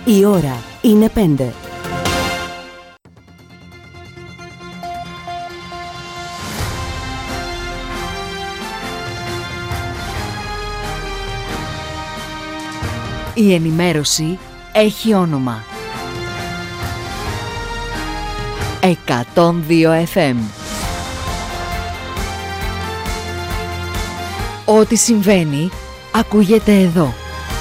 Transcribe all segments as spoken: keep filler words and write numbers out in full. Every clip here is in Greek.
Η ώρα είναι πέντε. Η ενημέρωση έχει όνομα. εκατόν δύο εφ εμ. Ό,τι συμβαίνει, ακούγεται εδώ.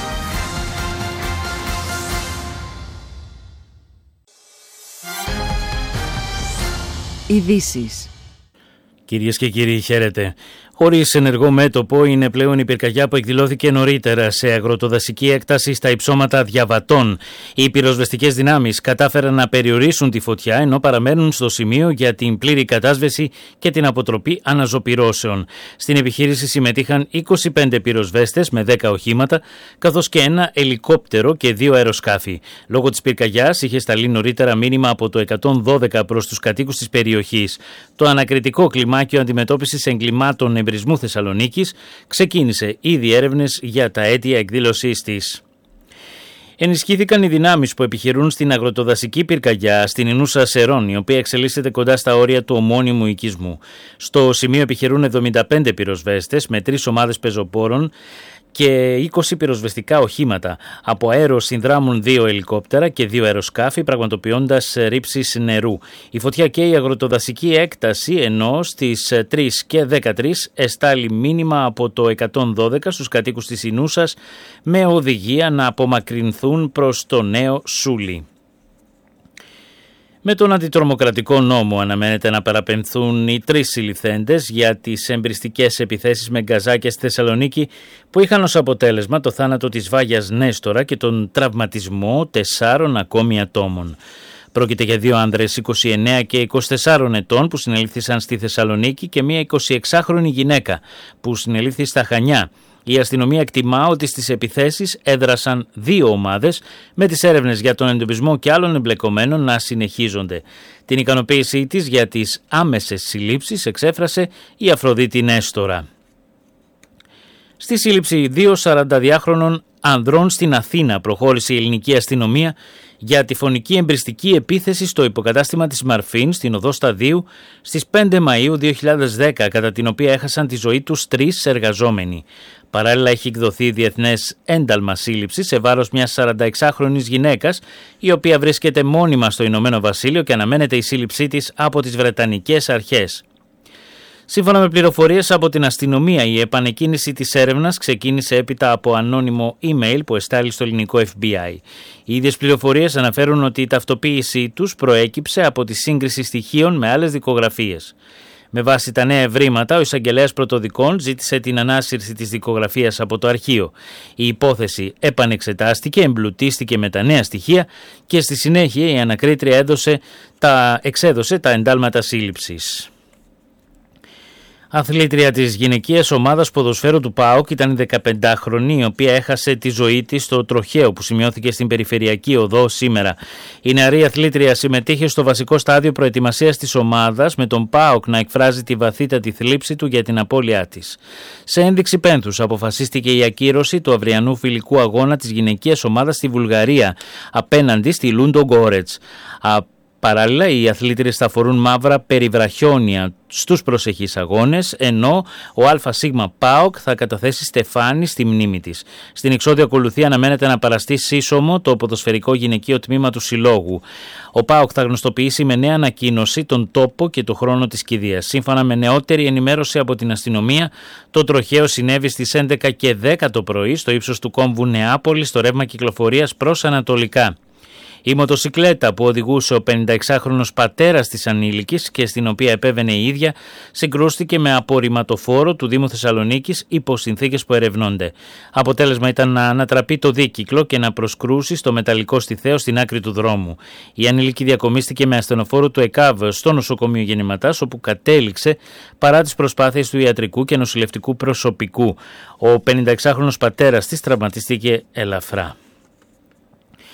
Ειδήσεις. Κυρίες και κύριοι, χαίρετε. Χωρίς ενεργό μέτωπο είναι πλέον η πυρκαγιά που εκδηλώθηκε νωρίτερα σε αγροτοδασική έκταση στα υψώματα Διαβατών. Οι πυροσβεστικές δυνάμεις κατάφεραν να περιορίσουν τη φωτιά ενώ παραμένουν στο σημείο για την πλήρη κατάσβεση και την αποτροπή αναζωπυρώσεων. Στην επιχείρηση συμμετείχαν είκοσι πέντε πυροσβέστες με δέκα οχήματα, καθώς και ένα ελικόπτερο και δύο αεροσκάφη. Λόγω της πυρκαγιάς είχε σταλεί νωρίτερα μήνυμα από το εκατόν δώδεκα προς τους κατοίκους της περιοχής. Το ανακριτικό κλιμάκιο αντιμετώπισης εγκλημάτων εμπρισμού Θεσσαλονίκης ξεκίνησε ήδη έρευνες για τα αίτια εκδήλωσής της. Ενισχύθηκαν οι δυνάμεις που επιχειρούν στην αγροτοδασική πυρκαγιά στην Ινούσα Σερών, η οποία εξελίσσεται κοντά στα όρια του ομώνυμου οικισμού. Στο σημείο επιχειρούν εβδομήντα πέντε πυροσβέστες με τρεις ομάδες πεζοπόρων και είκοσι πυροσβεστικά οχήματα. Από αέρο συνδράμουν δύο ελικόπτερα και δύο αεροσκάφη, πραγματοποιώντας ρήψεις νερού. Η φωτιά καίει η αγροτοδασική έκταση, ενώ στις τρεις και δεκατρία εστάλει μήνυμα από το εκατόν δώδεκα στους κατοίκους της Ινούσας με οδηγία να απομακρυνθούν προς το νέο Σούλι. Με τον αντιτρομοκρατικό νόμο αναμένεται να παραπεμφθούν οι τρεις συλληφθέντες για τις εμπριστικές επιθέσεις με γκαζάκια στη Θεσσαλονίκη που είχαν ως αποτέλεσμα το θάνατο της Βάγιας Νέστορα και τον τραυματισμό τεσσάρων ακόμη ατόμων. Πρόκειται για δύο άνδρες είκοσι εννέα και είκοσι τεσσάρων ετών που συνελήφθησαν στη Θεσσαλονίκη και μία εικοσιεξάχρονη γυναίκα που συνελήφθη στα Χανιά. Η αστυνομία εκτιμά ότι στις επιθέσεις έδρασαν δύο ομάδες, με τις έρευνες για τον εντοπισμό και άλλων εμπλεκομένων να συνεχίζονται. Την ικανοποίησή της για τις άμεσες συλλήψεις εξέφρασε η Αφροδίτη Νέστορα. Στη σύλληψη δύο σαρανταδυάχρονων ανδρών στην Αθήνα προχώρησε η ελληνική αστυνομία για τη φωνική εμπριστική επίθεση στο υποκατάστημα της Μαρφίν στην οδό Σταδίου στις πέντε Μαΐου δύο χιλιάδες δέκα, κατά την οποία έχασαν τη ζωή τους τρεις εργαζόμενοι. Παράλληλα έχει εκδοθεί διεθνές ένταλμα σύλληψης σε βάρος μιας σαρανταεξάχρονης γυναίκας, η οποία βρίσκεται μόνιμα στο Ηνωμένο Βασίλειο και αναμένεται η σύλληψή της από τις Βρετανικές αρχές. Σύμφωνα με πληροφορίες από την αστυνομία, η επανεκκίνηση της έρευνας ξεκίνησε έπειτα από ανώνυμο email που εστάλει στο ελληνικό εφ μπι άι. Οι ίδιες πληροφορίες αναφέρουν ότι η ταυτοποίησή τους προέκυψε από τη σύγκριση στοιχείων με άλλες δικογραφίες. Με βάση τα νέα ευρήματα, ο εισαγγελέας πρωτοδικών ζήτησε την ανάσυρση της δικογραφίας από το αρχείο. Η υπόθεση επανεξετάστηκε, εμπλουτίστηκε με τα νέα στοιχεία και στη συνέχεια η ανακρίτρια έδωσε τα, εξέδωσε τα εντάλματα σύλληψης. Αθλήτρια της γυναικείας ομάδας ποδοσφαίρου του ΠΑΟΚ ήταν η δεκαπεντάχρονη, η οποία έχασε τη ζωή της στο τροχαίο που σημειώθηκε στην Περιφερειακή Οδό σήμερα. Η νεαρή αθλήτρια συμμετείχε στο βασικό στάδιο προετοιμασίας της ομάδας, με τον ΠΑΟΚ να εκφράζει τη βαθύτατη θλίψη του για την απώλειά της. Σε ένδειξη πένθους αποφασίστηκε η ακύρωση του αυριανού φιλικού αγώνα της γυναικείας ομάδας στη Βουλγαρία απέναντι στη Λούντο Γκόρετς. Παράλληλα, οι αθλήτριες θα φορούν μαύρα περιβραχιόνια στους προσεχείς αγώνες, ενώ ο ΑΣ ΠΑΟΚ θα καταθέσει στεφάνι στη μνήμη της. Στην εξώδιο ακολουθία αναμένεται να παραστεί σύσσωμο το ποδοσφαιρικό γυναικείο τμήμα του Συλλόγου. Ο ΠΑΟΚ θα γνωστοποιήσει με νέα ανακοίνωση τον τόπο και το χρόνο της κηδείας. Σύμφωνα με νεότερη ενημέρωση από την αστυνομία, το τροχαίο συνέβη στις έντεκα και δέκα το πρωί στο ύψος του κόμβου Νεάπολης, στο ρεύμα κυκλοφορίας προς ανατολικά. Η μοτοσικλέτα που οδηγούσε ο πενηνταεξάχρονος πατέρας της ανήλικης και στην οποία επέβαινε η ίδια συγκρούστηκε με απορριμματοφόρο του Δήμου Θεσσαλονίκης υπό συνθήκες που ερευνώνται. Αποτέλεσμα ήταν να ανατραπεί το δίκυκλο και να προσκρούσει στο μεταλλικό στιθαίο στην άκρη του δρόμου. Η ανήλικη διακομίστηκε με ασθενοφόρο του ΕΚΑΒ στο νοσοκομείο Γεννηματάς, όπου κατέληξε παρά τις προσπάθειες του ιατρικού και νοσηλευτικού προσωπικού. Ο πενηνταεξάχρονος πατέρας της τραυματίστηκε ελαφρά.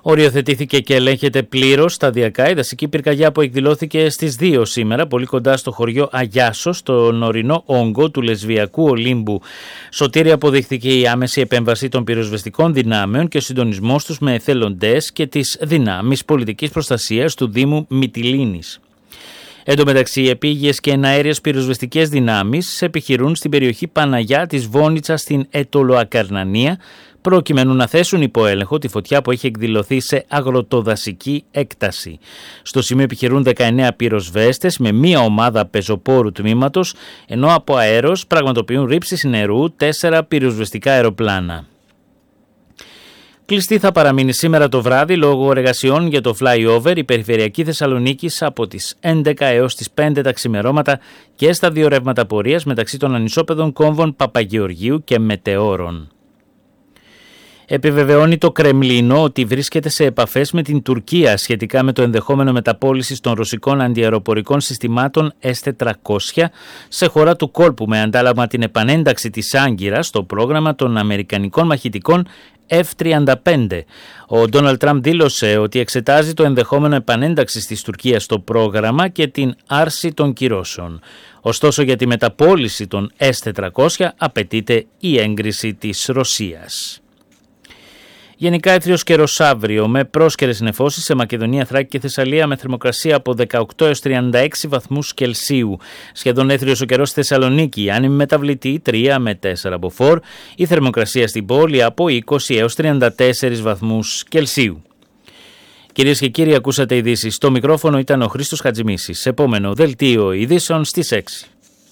Οριοθετήθηκε και ελέγχεται πλήρως σταδιακά η δασική πυρκαγιά που εκδηλώθηκε στις δύο σήμερα, πολύ κοντά στο χωριό Αγιάσο, στον ορεινό όγκο του Λεσβιακού Ολύμπου. Σωτήρια αποδείχθηκε η άμεση επέμβαση των πυροσβεστικών δυνάμεων και ο συντονισμός τους με εθελοντές και τις δυνάμεις πολιτικής προστασίας του Δήμου Μυτιλήνης. Εν τω μεταξύ, επίγειες και εναέριες πυροσβεστικές δυνάμεις επιχειρούν στην περιοχή Παναγιά της Βόνιτσα στην Ετωλοακαρνανία, προκειμένου να θέσουν υπό έλεγχο τη φωτιά που έχει εκδηλωθεί σε αγροτοδασική έκταση. Στο σημείο επιχειρούν δεκαεννέα πυροσβέστες με μία ομάδα πεζοπόρου τμήματος, ενώ από αέρος πραγματοποιούν ρήψεις νερού τέσσερα πυροσβεστικά αεροπλάνα. Κλειστή θα παραμείνει σήμερα το βράδυ λόγω εργασιών για το flyover η περιφερειακή Θεσσαλονίκης από τις έντεκα έως τις πέντε τα ξημερώματα και στα δύο ρεύματα πορείας μεταξύ των ανισόπεδων κόμβων Παπαγεωργίου και Μετεώρων. Επιβεβαιώνει το Κρεμλίνο ότι βρίσκεται σε επαφές με την Τουρκία σχετικά με το ενδεχόμενο μεταπώλησης των ρωσικών αντιαεροπορικών συστημάτων ες τετρακόσια σε χώρα του κόλπου με αντάλλαγμα την επανένταξη της Άγκυρας στο πρόγραμμα των αμερικανικών μαχητικών εφ τριάντα πέντε. Ο Ντόναλντ Τραμπ δήλωσε ότι εξετάζει το ενδεχόμενο επανένταξης της Τουρκίας στο πρόγραμμα και την άρση των κυρώσεων. Ωστόσο, για τη μεταπώληση των ες τετρακόσια απαιτείται η έγκριση της Ρωσίας. Γενικά έθριος καιρός αύριο με πρόσκαιρες νεφώσεις σε Μακεδονία, Θράκη και Θεσσαλία με θερμοκρασία από δεκαοκτώ έως τριάντα έξι βαθμούς Κελσίου. Σχεδόν έθριος ο καιρός στη Θεσσαλονίκη, άνεμη μεταβλητή τρία με τέσσερα μποφόρ. Η θερμοκρασία στην πόλη από είκοσι έως τριάντα τέσσερις βαθμούς Κελσίου. Κυρίες και κύριοι, ακούσατε ειδήσεις. Στο μικρόφωνο ήταν ο Χρήστος Χατζημίσης. Επόμενο δελτίο ειδήσεων στις έξι.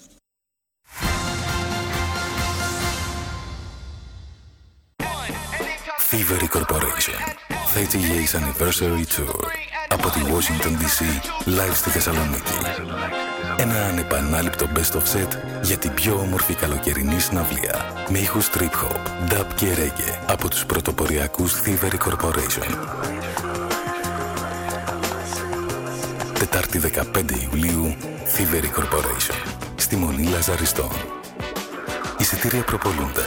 Thievery Corporation θirty years Anniversary Tour από τη Washington ντι σι live στη Θεσσαλονίκη. Ένα ανεπανάληπτο best of set για την πιο όμορφη καλοκαιρινή συναυλία με ήχους trip hop, dub και reggae από τους πρωτοποριακούς Thievery Corporation. Τετάρτη δεκαπέντε Ιουλίου, Thievery Corporation στη Μονή Λαζαριστών. Εισιτήρια προπολούνται.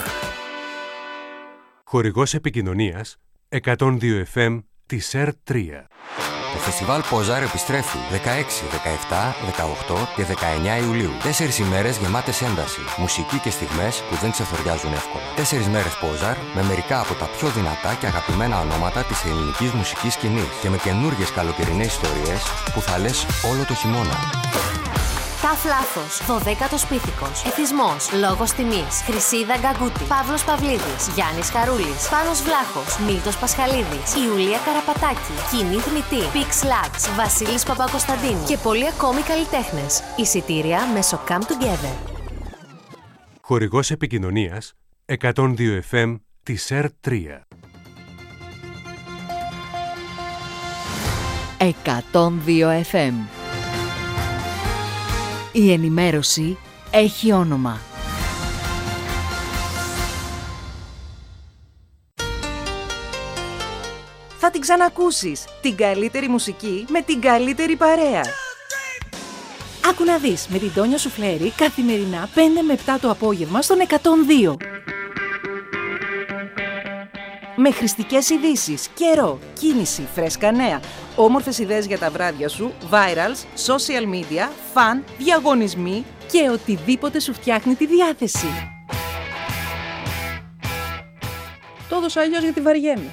Χορηγός επικοινωνίας εκατόν δύο εφ εμ της ερ τρία. Το φεστιβάλ Ποζάρ επιστρέφει δεκαέξι, δεκαεπτά, δεκαοκτώ και δεκαεννέα Ιουλίου. Τέσσερις ημέρες γεμάτες ένταση, μουσική και στιγμές που δεν ξεθοριάζουν εύκολα. Τέσσερις μέρες Ποζάρ με μερικά από τα πιο δυνατά και αγαπημένα ονόματα της ελληνικής μουσικής σκηνής και με καινούργιες καλοκαιρινές ιστορίες που θα λες όλο το χειμώνα. Ταφ Λάθος, δωδέκατος Πίθηκος, Εθισμός, Λόγος Τιμής, Χρυσίδα Γκαγκούτη, Παύλος Παυλίδης, Γιάννης Χαρούλης, Πάνος Βλάχος, Μίλτος Πασχαλίδης, Ιουλία Καραπατάκη, Κοινή Θνητή, Πίξ Λάξ, Βασίλης Παπακοσταντίνου και πολλοί ακόμη καλλιτέχνες. Εισιτήρια μέσω Come Together. Χορηγός επικοινωνίας εκατόν δύο εφ εμ της ερ τρία. εκατόν δύο εφ εμ. Η ενημέρωση έχει όνομα. Θα την ξανακούσεις. Την καλύτερη μουσική με την καλύτερη παρέα. Άκου να δεις με την Τόνια Σουφλέρη καθημερινά πέντε με επτά το απόγευμα στον εκατόν δύο. Με χρηστικές ειδήσεις, καιρό, κίνηση, φρέσκα νέα, όμορφες ιδέες για τα βράδια σου, virals, social media, φαν, διαγωνισμοί και οτιδήποτε σου φτιάχνει τη διάθεση. Το έδωσα αλλιώς γιατί βαριέμαι.